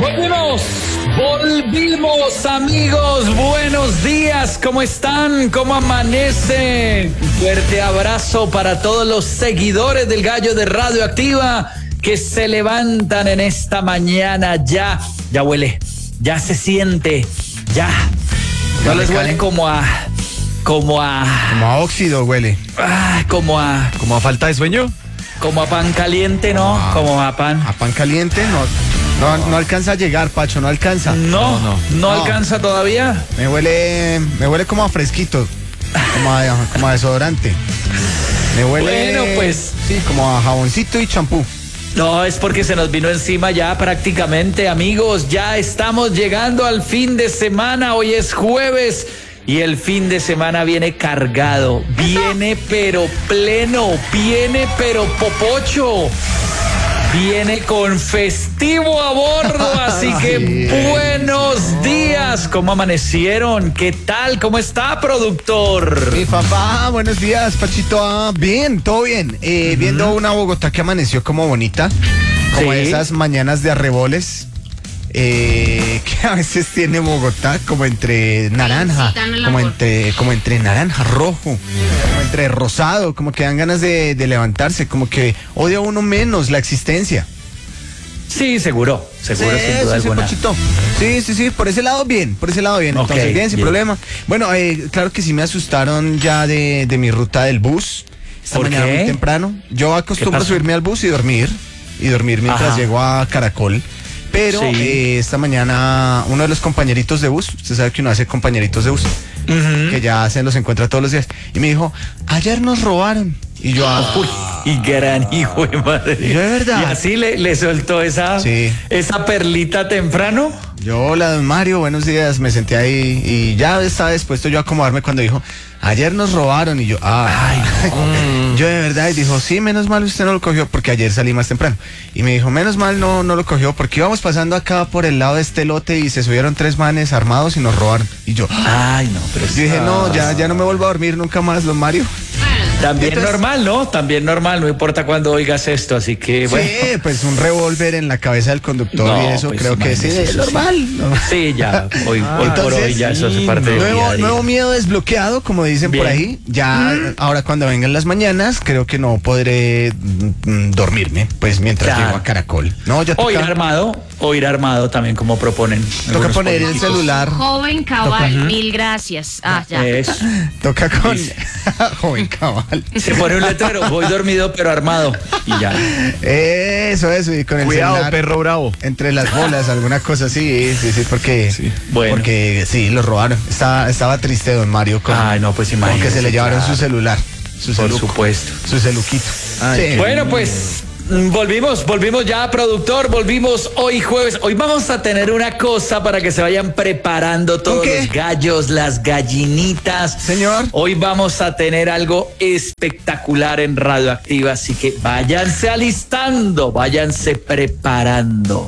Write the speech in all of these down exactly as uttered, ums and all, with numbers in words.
Volvimos, volvimos amigos, buenos días, ¿cómo están? ¿Cómo amanecen? Un fuerte abrazo para todos los seguidores del Gallo de Radioactiva que se levantan en esta mañana. Ya, ya huele, ya se siente, ya. No les huele como a, como a... Como a óxido huele. Ah, como a... Como a falta de sueño. Como a pan caliente, ¿no? Ah, como a pan. A pan caliente, no. No, no alcanza a llegar, Pacho, no alcanza. No, no, no, no no. alcanza todavía. Me huele, me huele como a fresquito, como a, como a desodorante. Me huele, bueno, pues, sí, como a jaboncito y champú. No, es porque se nos vino encima ya prácticamente, amigos. Ya estamos llegando al fin de semana. Hoy es jueves y el fin de semana viene cargado. Viene pero pleno, viene pero popocho. Viene con festivo a bordo, así que buenos días. ¿Cómo amanecieron? ¿Qué tal? ¿Cómo está, productor? Mi papá, buenos días, Pachito. Ah, bien, todo bien. Eh, uh-huh. Viendo una Bogotá que amaneció como bonita, como sí. Esas mañanas de arreboles. Eh, que a veces tiene Bogotá como entre naranja, como entre, como entre naranja, rojo, como entre rosado, como que dan ganas de, de levantarse, como que odia uno menos la existencia. Sí, seguro, seguro, sí, sin duda sí, alguna. Sí, sí, sí, sí, por ese lado bien, por ese lado bien, okay, entonces bien, sin bien. problema. Bueno, eh, claro que sí me asustaron ya de, de mi ruta del bus, esta ¿Por mañana qué? muy temprano. Yo acostumbro a subirme al bus y dormir, y dormir mientras Ajá. llego a Caracol. Pero sí. eh, esta mañana uno de los compañeritos de bus, usted sabe que uno hace compañeritos de bus, uh-huh. que ya se los encuentra todos los días, y me dijo, ayer nos robaron. Y yo, ah, uy, y gran hijo de madre. Y yo, de verdad. Y así le, le soltó esa, sí. esa perlita temprano. Yo, hola, don Mario, buenos días, me senté ahí y ya estaba dispuesto yo a acomodarme cuando dijo, ayer nos robaron, y yo, ay, ay no. Yo de verdad, y dijo, sí, menos mal usted no lo cogió, porque ayer salí más temprano, y me dijo, menos mal no, no lo cogió, porque íbamos pasando acá por el lado de este lote y se subieron tres manes armados y nos robaron, y yo, ay, no, pero yo dije, no, ya, ya no me vuelvo a dormir nunca más, don Mario. También entonces, normal, ¿no? También normal, no importa cuando oigas esto, así que bueno. Sí, pues un revólver en la cabeza del conductor no, y eso pues creo que sí, es eso, normal. Sí, ¿no? Sí ya, hoy, ah, hoy entonces, por hoy ya eso es parte de nuevo, día a día. Nuevo miedo desbloqueado, como dicen Bien. por ahí. Ya mm. ahora cuando vengan las mañanas, creo que no podré mm, dormirme, pues mientras claro. llego a Caracol. No, ya toca... O ir armado, o ir armado también, como proponen. Toca poner políticos. El celular. Joven cabal, toca, mil gracias. Ah, ya. Eso. Toca con joven cabal. Se pone un letrero, voy dormido pero armado. Y ya. Eso, eso, y con el Cuidado, celular. Perro bravo. Entre las bolas, alguna cosa así, sí, sí, porque, sí. Bueno. porque sí, lo robaron. Estaba, estaba triste don Mario con, Ay, no, pues imagínese, con que se le llevaron claro. su celular. Su Por celuco, supuesto. Su celuquito. Ay, sí. Bueno, pues volvimos, volvimos ya, productor, volvimos hoy jueves. Hoy vamos a tener una cosa para que se vayan preparando todos los gallos, las gallinitas. Señor. Hoy vamos a tener algo espectacular en Radioactiva, así que váyanse alistando, váyanse preparando.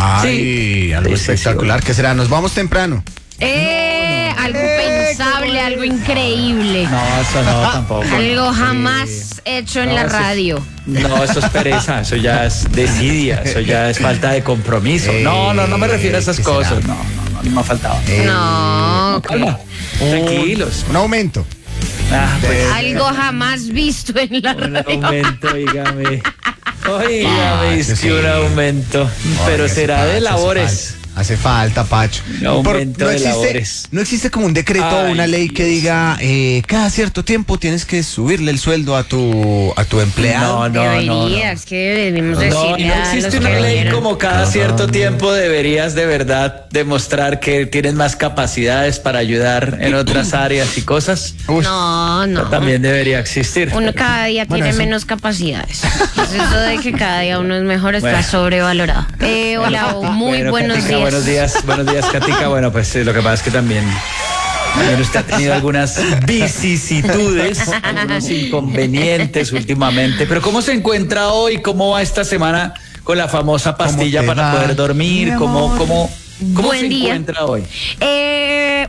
Ay, sí. algo sí, espectacular. Sí, sí. ¿Qué será? Nos vamos temprano. Eh, no, no. Algo eh, pensable, algo increíble. No, eso no, tampoco. Algo jamás sí. hecho en no, la eso, radio. No, eso es pereza, eso ya es desidia, eso ya es falta de compromiso. Eh, no, no, no me refiero a esas cosas. No, no, no, no me ha faltado. Eh, no, no calma. Un, Tranquilos. Un aumento. Ah, pues, algo jamás visto en la un radio. Un aumento, dígame. Oígame, es que un aumento. Pero será de labores. Hace falta, Pacho. No, Por, no, existe, labores. no existe como un decreto o una ley que diga eh, cada cierto tiempo tienes que subirle el sueldo a tu a tu empleado. No, no, deberías, no, no. que debemos no, decirle no existe a una ley vinieron. Como cada no, cierto no. tiempo deberías de verdad demostrar que tienes más capacidades para ayudar en otras áreas y cosas. Uy. No, no. Pero también debería existir. Uno cada día bueno, tiene eso. menos capacidades. Pues eso de que cada día uno es mejor está bueno. sobrevalorado. Eh, hola, muy bueno, buenos Katica, días. Buenos días, buenos días, Katica. Bueno, pues lo que pasa es que también También usted ha tenido algunas vicisitudes, algunos inconvenientes últimamente. Pero ¿cómo se encuentra hoy? ¿Cómo va esta semana con la famosa pastilla para va? poder dormir? ¿Cómo, cómo, cómo Buen se día. encuentra hoy? Eh,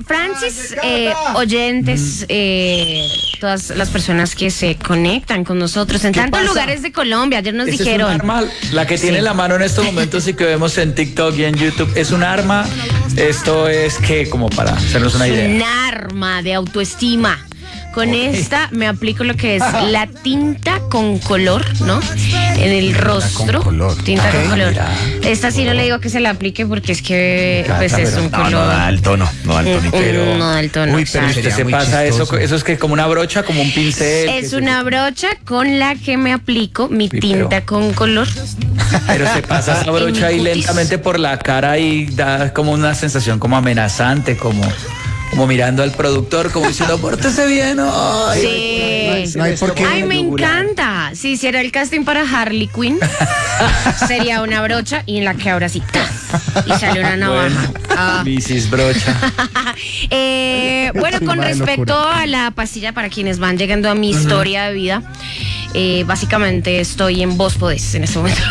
Francis, eh, oyentes, eh, todas las personas que se conectan con nosotros en tantos pasa? lugares de Colombia, ayer nos Ese dijeron. Es un arma, la que tiene Sí. en la mano en estos momentos y que vemos en TikTok y en YouTube, es un arma. Esto es que, como para hacernos una idea. Un arma de autoestima. Con esta me aplico lo que es la tinta con color, ¿no? En el rostro. con color. Tinta Ok. con color. Mira. Esta sí no le digo que se la aplique porque es que pues es un No, color. no da el tono, no da el un- tonito. un- pero- no da el tono. Uy, pero exacto. Usted Sería se muy pasa eso, chistoso. eso es que como una brocha, como un pincel. que Es se- una brocha con la que me aplico mi pero- tinta con color. Pero se pasa esa brocha ahí En mi cutis. lentamente por la cara y da como una sensación como amenazante, como, como mirando al productor, como diciendo, pórtese bien. Ay, Sí. No hay por qué. Ay, me encanta. Si hiciera el casting para Harley Quinn, sería una brocha y en la que ahora sí, ¡ta! Y sale una navaja. Bueno, Ah. Missus Brocha. Eh, bueno, con Madre respecto locura. a la pastilla, para quienes van llegando a mi historia de vida, eh, básicamente estoy en Vos Podés en este momento.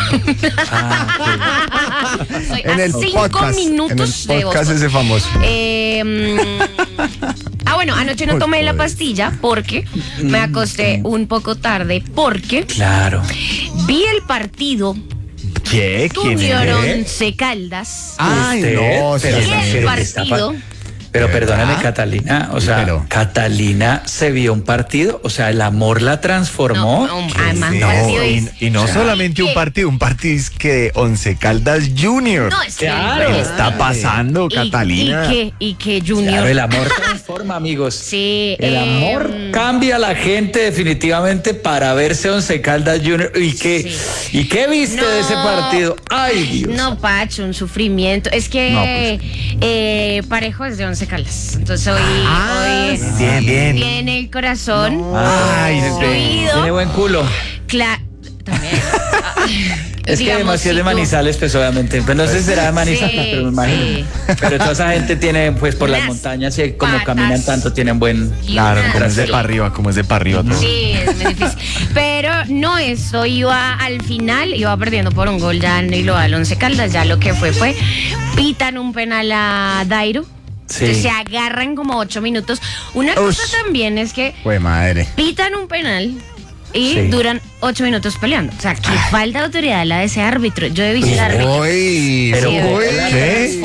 Ah, Estoy En a el cinco podcast. minutos en el de Vos podcast Podés. ese famoso. Eh, mm, ah, bueno, anoche no Vos tomé la Podés. pastilla porque me acosté un poco tarde porque claro. vi el partido ¿Qué? ¿Quién Junior es? Once Caldas. Ay, Usted, no, pero y sí, el sí, pero partido. Pero ¿De perdóname, verdad? Catalina, o sea, Pero- Catalina se vio un partido, o sea, el amor la transformó. No, no, además, sí. partido No, es- y, y no solamente un partido, un partido es que Once Caldas Junior. No, es que- Claro. ¿Qué está pasando, y- Catalina? Y, que, y que Junior. Claro, el amor transforma, amigos. Sí, El eh, amor cambia a la gente definitivamente para verse Once Caldas Junior. ¿Y qué, ¿y qué viste de ese No. partido? Ay, Dios. No, Pacho, un sufrimiento. Es que No, pues. eh, Parejo es de Once Caldas. Entonces hoy, Ah, hoy es- bien, bien. tiene el corazón Ay, destruido. Tiene buen culo. Cla- también. Es que Digamos, además si es de si tú- Manizales, pues obviamente. Pues no sé si será de Manizales, Sí, pero me imagino. sí. Pero toda esa gente tiene, pues por las Unas montañas y como patas. caminan tanto, tienen buen. Y Claro, una- como es de Trasero. para arriba, como es de para arriba. todo. Sí, es muy difícil. Pero no, eso iba al final, iba perdiendo por un gol ya y lo al Once Caldas. Ya lo que fue fue pitan un penal a Dairo. Sí. Entonces se agarran como ocho minutos. Una cosa Ush. también es que Fue madre. pitan un penal y Sí. duran ocho minutos peleando. O sea, que falta de autoridad la de ese árbitro. Yo debí ser árbitro. Uy, Pero Sí, uy, ¿Qué?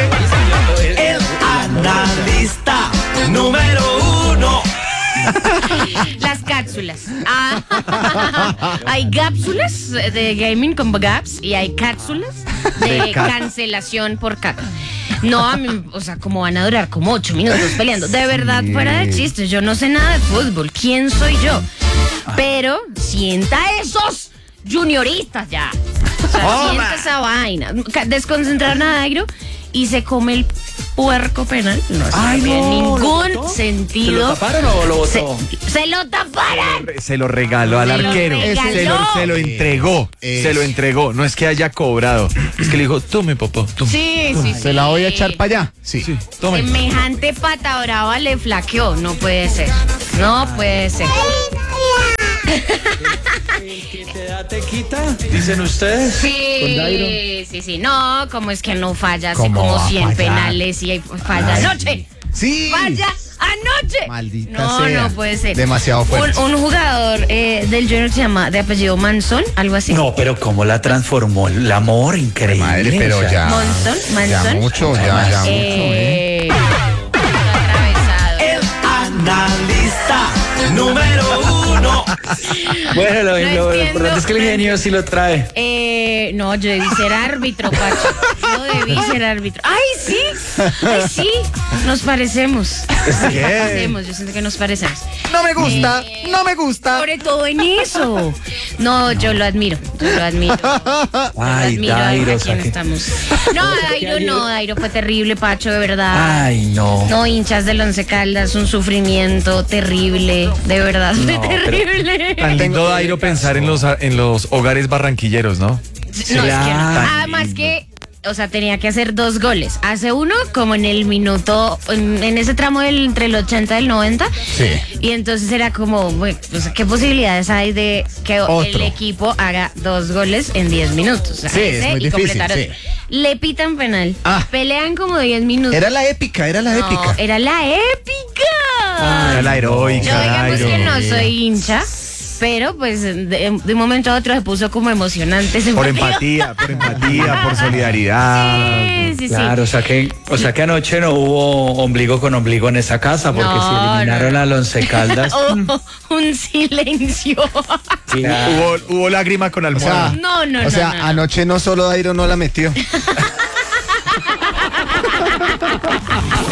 El Analista número uno. Las cápsulas. Ah, hay cápsulas de gaming con gaps y hay cápsulas de cancelación por caca. No, a mí, o sea, como van a durar como ocho minutos peleando. De verdad, Sí. fuera de chistes, yo no sé nada de fútbol. ¿Quién soy yo? Pero sienta esos junioristas ya. O sea, sienta esa vaina. Ca- Desconcentraron a Dairo y se come el puerco penal. No está Ay, bien, no, ¿lo ningún botó? sentido. ¿Se lo taparon o lo Se, botó? se lo taparon. Se lo regaló al Se lo arquero. regaló. Se lo, se lo entregó. Eh, Se lo entregó. No es que haya cobrado. Es que le dijo, tome, papá. Tome. Sí, sí, sí. ¿Se la voy a echar para allá? Sí. Sí, tome. Semejante pata brava le flaqueó. No puede ser. No puede ser. ¿Qué te da te quita? Dicen ustedes. Con Dairo. Sí, sí, sí. No, como es que no falla. Hace ¿Cómo como va a cien fallar? penales y hay- falla anoche. Sí. Falla anoche. Maldita no, sea. no puede ser. Demasiado fuerte. Un, un jugador eh, del Junior se llama de apellido Manson, algo así. No, pero cómo la transformó el amor, increíble. Madre, pero o sea, ya. Monzón, Ya Manson. mucho, ya, ya mucho, ¿eh? Eh, atravesado. Analista número uno. Bueno, lo, No lo- lo entiendo. importante es que el genio sí lo trae. Eh, no, yo debí ser árbitro, Pacho. Yo debí ser árbitro. ¡Ay, sí! ¡Ay, sí! Nos parecemos. Nos parecemos, yo siento que nos parecemos. No me gusta, no me gusta. Sobre todo en eso. No, yo lo admiro. Yo lo admiro. Yo lo Ay, admiro. Dairo, ¿A o sea quién que- estamos? No, Dairo no, Dairo fue terrible, Pacho, de verdad. Ay, no. No, hinchas del Once Caldas, un sufrimiento terrible, de verdad, fue No, pero- terrible. Tan lindo, Dairo, pensar en los, en los hogares barranquilleros, ¿no? No, es que no. Claro. Además que o sea, tenía que hacer dos goles. Hace uno como en el minuto, en, en ese tramo del, entre el ochenta y el noventa. Sí. Y entonces era como, bueno, o sea, ¿qué posibilidades hay de que Otro. el equipo haga dos goles en diez minutos? O sea, Sí, es ese muy y difícil, completar sí. otro. Le pitan penal. Ah. Pelean como diez minutos. Era la épica, era la No, épica. era la épica. Era la heroica. Yo la digamos que no heroica. soy hincha, pero pues de, de un momento a otro se puso como emocionante ese Por partido. empatía, por empatía, por solidaridad. Sí, sí, sí. Claro, o sea que, o sea que anoche no hubo ombligo con ombligo en esa casa, porque No, si eliminaron no. al Once Caldas. Oh, un silencio. Sí. Hubo, hubo lágrima con O almohada. sea, No, no, o no, sea no, no. anoche no solo Dairo no la metió.